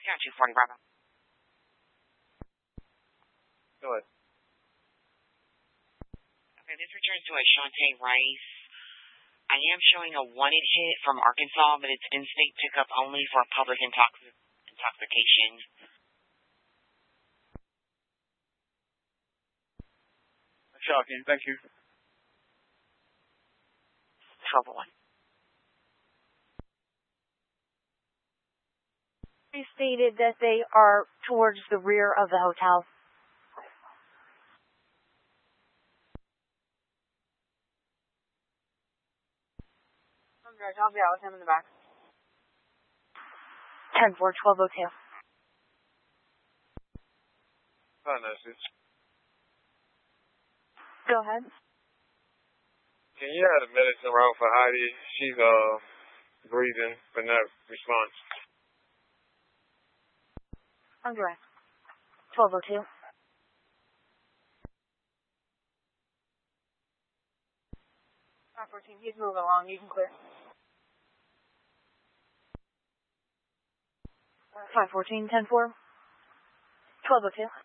Yeah, 240 Bravo. Go ahead. Okay, this returns to a Shantae Rice. I am showing a wanted hit from Arkansas, but it's in-state pickup only for public intoxication. Shocking. Thank you. 1201. They stated that they are towards the rear of the hotel. Okay, I'll be out with him in the back. 10-4, 1202. Hi, message. Go ahead. Can you have the medicine route for Heidi? She's breathing, but not response. Underway. 1202. 514, he's moving along. You can clear. 514, 10-4. 1202.